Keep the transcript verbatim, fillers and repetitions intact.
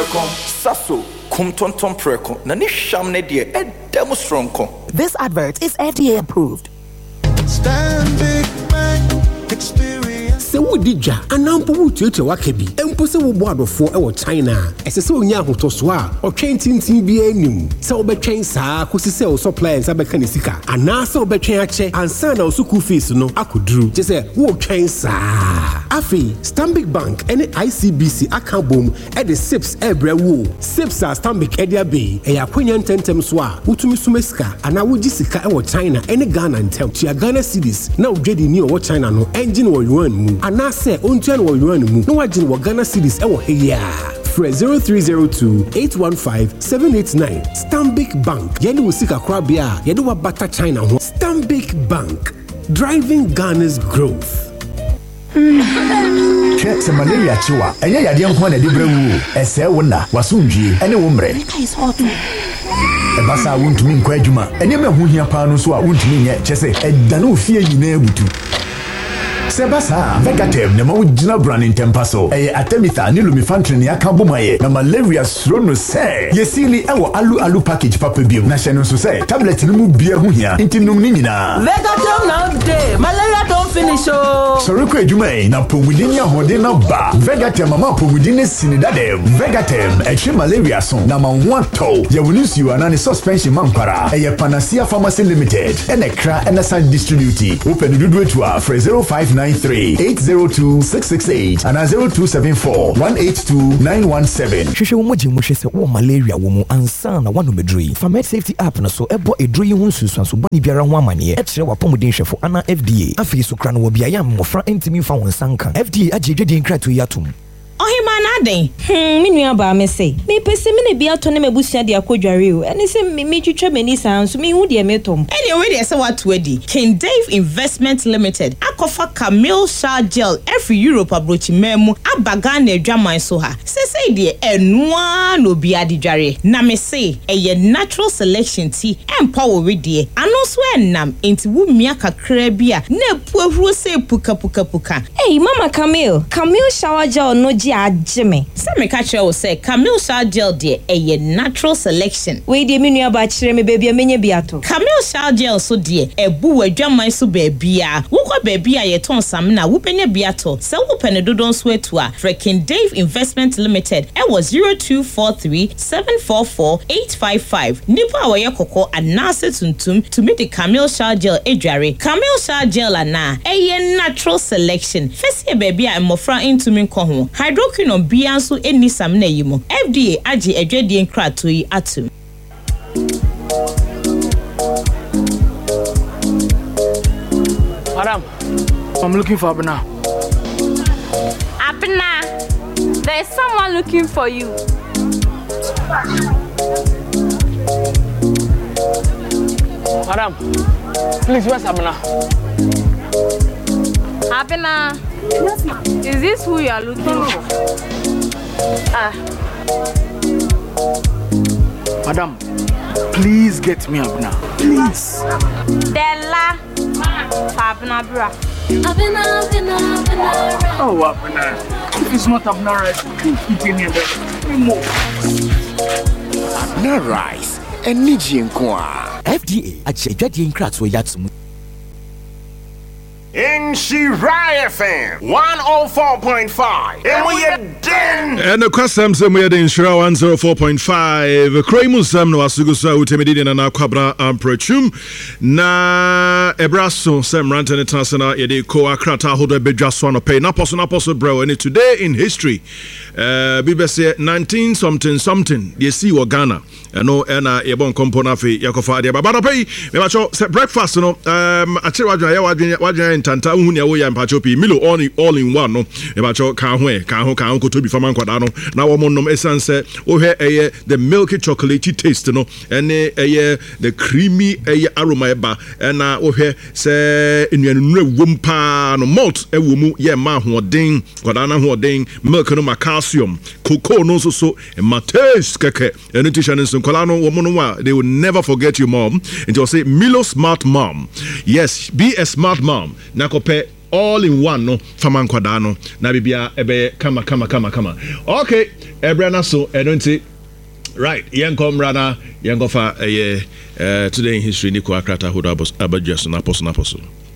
preko saso kumtonton preko na ni sham ne de e demo strong ko. This advert is F D A approved. Stanbic Bank experience. Se wodi dwa anampo wutuetu wakebi empo se wo boadofo e wo China ese se onya ahotoso a otwen tintin bi anim se wo betwen saa kosi se wo suppliers abeka ne sika ana se wo betwen ache ansa na osuku fees no akoduru je se wo twen saa afi Stanbic Bank ene I C B C akabom e de sips ebra wo sips a Stanbic edia be e yakonya ntentem so a wotumi sumesika ana wogi sika e wo China ene Ghana ntem tia Ghana cedis na odwedi ni wo China no engine wo yuan mu ana se ontuan wo yuan mu no wagin wo Ghana cedis e wo heya Fred zero three zero two eight one five seven eight nine Stanbic Bank yeni usika krabia yeni wa bata China ho Stanbic Bank driving Ghana's growth. Che se malaria chiwa enye yade nko na de brewu ese wona wasundwie ene wo mre e basa wontumi nko adwuma enye me ho hia pa no so a wontumi nye chese edane ofie nyina ebutu Sebasa Vegatem ne ma wugina branding tempaso eye Artemether ne Lumefantrine ne aka bomaye na malaria suro no se yesili ewo alu alu package papa biom na hye no so se tablet ne mu bia ho hia intinum ni nyina Vegatem now day malaria don't finish oh so reko adwuma na pomudin ahode na ba Vegatem mama pomudin ne sinidade Vegatem etwe malaria so na ma ho ato ye wonisi wana ne suspension mankwara eye Panacea Pharmacy Limited ene kra ene san distribute open dudu etu a zero five nine three eight zero two six six eight and zero two seven four one eight two nine one seven. Hwehwe wo moji mo hwese wo malaria wo mu ansa na wano medrui. Famed Safety app na so ebo edrui ho nsusu so bani biara ho amane e kire wa pomodin hwefo ana F D A. Afi so kra no wo bia ya mmofra entimi fa won sanka. F D A age dwedin krato yatum. Ohima na den hmm me nua ba me say me pese me ne bia to ne mabusua de akodware o ene se me me twetwa mani san so me hu de me tom ene we de se what wedi King Dave Investment Limited akofa Camille Shower Gel every Europe abrochi memu abaga na adwaman so ha se say de enua no bia de dware na me say eye natural selection tea empower we de ano so enam enti wu mia kakra bia na puahuru se puka puka puka hey mama Camille Camille Shower Gel no ajime se me ka kire wo say Camille Shower Gel de eye natural selection we de me nua ba kire me baby amenye biato Camille Shower Gel so de ebu wadwaman so baabia wo kwa baabia ye ton sam na wo penya biato se wo pene dodon so etu a King Dave Investment Limited e was zero two four three seven four four eight five five nipa wa ye kokko anase tuntum to meet the Camille Shower Gel edware Camille Shower Gel ana eye natural selection fesi baabia emofra intumi nko ho hydroquinone bia so eni sam na yimo F D A age edwedie nkrato yi atum. Madam, I'm looking for Abna. Abna, there's someone looking for you. Madam, please, where's Abna? Abna, is this who you are looking for? Ah. Madam, please get me Abna. Please. Della. Abna bra. Abna, Abna, Abna. Oh, Abna. If it's not Abna rice, keep it in here. Abna rice. And Niji Nkwa. F D A age dwedin krato yatum. In Shirai F M one oh four point five. And we are den. And the custom some we are in Shirai one oh four point five. Kraimu sam no asugusa utemedidi na na kwabra amprachum na ebraso sam rantene tansana yede ko akrata hodo bedwa so no pay na poso na poso bro and today in history uh B B C nineteen something something they see wa Ghana no na yebon kompona fe yakofa de baba pay me macho breakfast no um achire wadwan ya wadwan wadwan tanta hu ne wo ya mpacho pi milo all in all in one no e ba cho kan ho e kan ho kan ho ko to bi fama nkwada no na wo monnom essence o he eye the milky chocolatey taste no ene eye the creamy eye aroma e ba na wo he se enuanu wom pa no malt e wo mu ye ma hoden kwada na hoden milk no ma calcium cocoa no so so e ma taste keke enu tisha nso kwala no wo no wa they will never forget your mom and you say Milo Smart Mom. Yes, be a smart mom. Nakope all in one no fama nkwadaa no na bibia ebe kama kama kama kama okay ebra na so edonti right yenko mrana yenko fa eh today in history ni ko akrata hodo abadua so na poso na poso